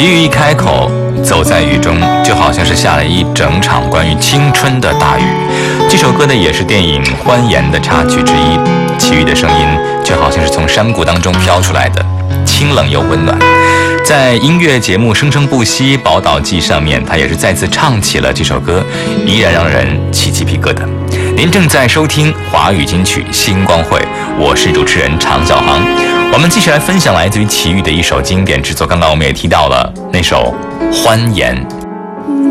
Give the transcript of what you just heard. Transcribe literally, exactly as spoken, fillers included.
齐豫一开口，走在雨中，就好像是下了一整场关于青春的大雨。这首歌呢，也是电影《欢颜》的插曲之一。齐豫的声音就好像是从山谷当中飘出来的，清冷又温暖。在音乐节目《生生不息·宝岛记》上面，他也是再次唱起了这首歌，依然让人起鸡皮疙瘩。您正在收听华语金曲星光会，我是主持人常小航。我们继续来分享来自于齐豫的一首经典之作。刚刚我们也提到了那首《欢颜》。